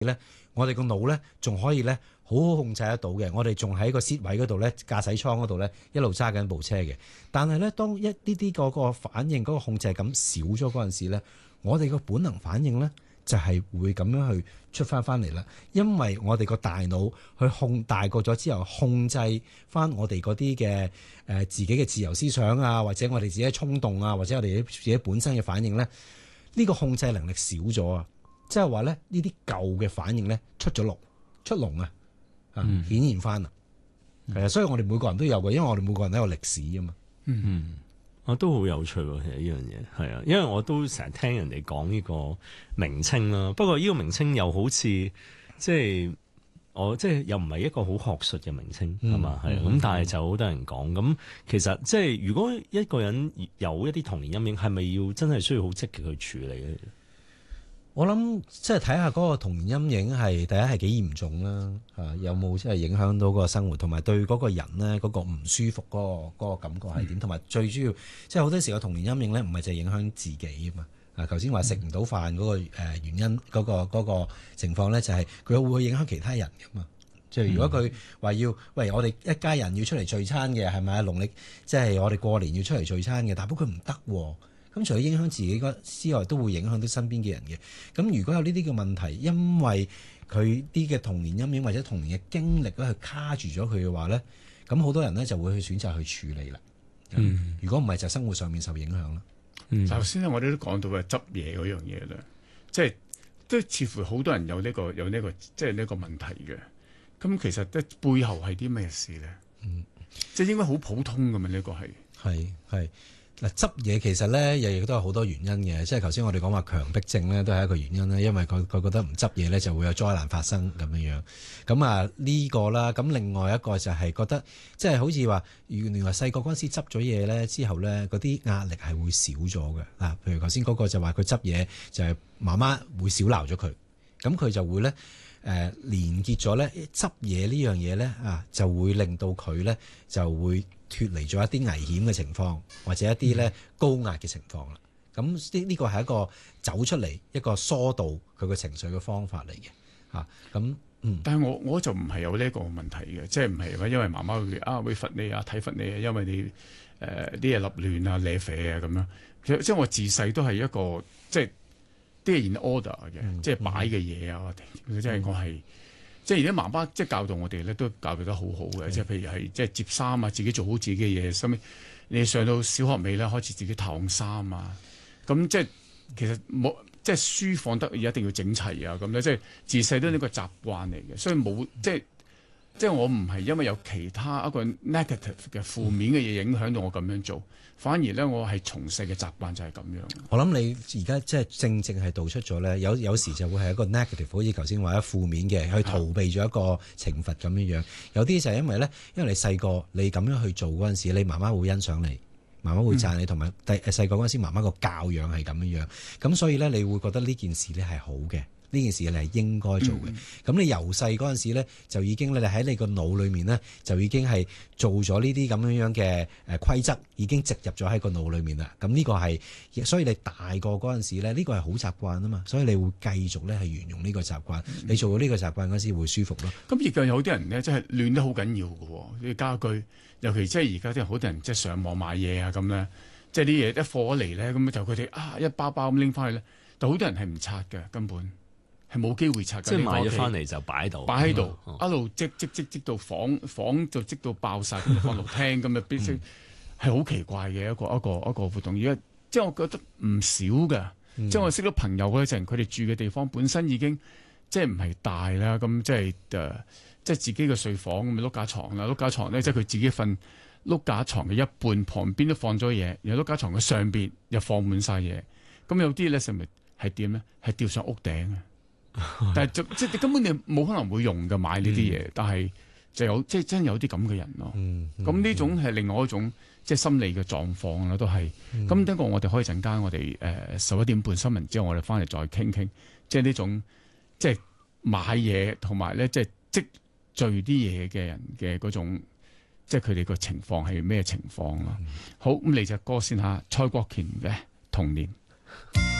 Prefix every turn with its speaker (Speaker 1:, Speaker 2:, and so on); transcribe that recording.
Speaker 1: 咧，我哋個腦咧仲可以咧好好控制得到嘅，我哋仲喺個 seat 位嗰度咧，駕駛艙嗰度咧一路揸緊部車嘅。但係咧，當一呢啲嗰個反應嗰個控制感少咗嗰陣時咧，我哋個本能反應咧就係會咁樣去出翻嚟啦。因為我哋個大腦去大個咗之後，控制翻我哋嗰啲嘅自己嘅自由思想啊，或者我哋自己嘅衝動啊，或者我哋自己本身嘅反應咧，呢個控制能力少咗啊！即係話咧，呢啲舊嘅反應咧出籠啊！顯現翻啊，係啊，所以我哋每個人都有嘅，因為我哋每個人都有歷史啊嘛。
Speaker 2: 我都好有趣喎，其實呢樣嘢係啊，因為我都成日聽人哋講呢個名稱啦。不過呢個名稱又好似即係又唔係一個好學術嘅名稱係嘛，係咁，但係就好多人講咁。其實即係如果一個人有一啲童年陰影，係咪要真係需要好積極去處理咧？
Speaker 1: 我諗即係睇下嗰個童年陰影係第一係幾嚴重啦，有冇即係影響到個生活，同埋對嗰個人呢嗰個唔舒服嗰個感覺係點，同埋最主要即係好多時個童年陰影呢唔係淨係影響自己啊嘛。頭先話食唔到飯嗰個原因嗰個情況呢，就係佢會影響其他人噶嘛。即係如果佢話喂，我哋一家人要出嚟聚餐嘅係咪啊？農曆即係我哋過年要出嚟聚餐嘅，但不過佢唔得喎。咁除咗影響自己之外，都會影響到身邊嘅人嘅。咁如果有呢啲嘅問題，因為佢啲嘅童年陰影或者童年嘅經歷咧，去卡住咗佢嘅話咧，咁好多人咧就會去選擇去處理啦。如果唔係就生活上面受影響啦。
Speaker 3: 頭先咧我哋都講到嘅執嘢嗰樣嘢啦，即係都似乎好多人有呢個即係呢個問題嘅。咁其實咧背後係啲咩事咧？即係應該好普通㗎嘛？呢個係。
Speaker 1: 嗱，執嘢其實咧亦都有好多原因嘅，即係頭先我哋講話強迫症咧都係一個原因啦，因為佢覺得唔執嘢咧就會有災難發生咁樣樣。咁啊呢個啦，咁另外一個就係覺得即係好似話原來細個嗰陣時執咗嘢咧之後咧嗰啲壓力係會少咗嘅。嗱，譬如頭先嗰個就話佢執嘢就係媽媽會少鬧咗佢，咁佢就會咧連結咗咧執嘢呢樣嘢咧就會令到佢咧就會脫離咗一啲危險嘅情況，或者一啲咧高壓嘅情況啦。咁呢個係一個走出嚟一個疏導佢個情緒嘅方法嚟嘅。
Speaker 3: 但係我就唔係有呢個問題嘅，即係唔係話因為媽媽會罰你啊，體罰你啊，因為你啲嘢立亂啊、瀨啡啊咁樣。即係我自細都係一個即係啲嘢 in order 嘅，即係擺嘅嘢啊，即係我係。即係而家媽媽即係教導我哋咧，都教導得好好嘅。即係譬如係即係摺衫啊，自己做好自己嘅嘢。收尾你上到小學尾咧，開始自己燙衫啊。咁即係其實冇即係書放得一定要整齊啊。咁咧即係自細都係呢個習慣嚟嘅，所以冇即係我唔係因為有其他一個 negative 嘅負面嘅嘢影響到我咁樣做，反而咧我係從細嘅習慣就係咁樣。
Speaker 1: 我諗你而家即係正係道出咗咧，有時就會係一個 negative， 好似頭先話一負面嘅，去逃避咗一個懲罰咁樣樣。有啲就係因為你細個你咁樣去做嗰陣時，你媽媽會欣賞你，媽媽會讚你，同埋細個嗰陣時媽媽個教養係咁樣樣，咁所以咧你會覺得呢件事咧係好嘅。呢件事你係應該做嘅，咁你由細嗰陣時咧，就已經你喺你個腦裏面咧，就已經係做咗呢啲咁樣嘅規則，已經植入咗喺個腦裏面啦。咁呢個係，所以你大個嗰陣時咧，呢個係好習慣啊嘛，所以你會繼續咧係沿用呢個習慣。你做到呢個習慣嗰陣時會舒服咯。
Speaker 3: 咁亦都有啲人咧，即係亂得好緊要嘅喎，啲家居，尤其即係而家啲好多人即係上網買嘢啊咁咧，即係啲嘢一貨嚟咧，咁就佢哋一包包咁拎翻去咧，但好多人係唔拆嘅根本。係冇機會拆嘅，
Speaker 2: 即係買咗翻嚟就擺喺度，
Speaker 3: 擺喺度，一路積到房就積到爆晒，咁就放落廳咁啊！必須係好奇怪嘅一個活動。而家即係我覺得唔少嘅，即係我識到朋友嗰陣，佢哋住嘅地方本身已經即係唔係大啦，咁即係自己嘅睡房咁咪碌架床啦，碌架床咧即係佢自己瞓碌架床嘅一半，旁邊都放咗嘢，然後碌架床嘅上邊又放滿晒嘢。咁有啲咧係咪係點咧？係吊上屋頂啊！但係即係根本你冇可能會用嘅買呢啲嘢，但係就有即係真有啲咁嘅人咯。咁呢種係另外一種即係心理嘅狀況啦，都係。咁等過我哋可以陣間我哋11:30新聞之後，我哋翻嚟再傾傾，即係呢種即係買嘢同埋咧即係積聚啲嘢嘅人嘅嗰種，即係佢哋個情況係咩情況咯。好，咁嚟隻歌先吓，蔡國權嘅《童年》。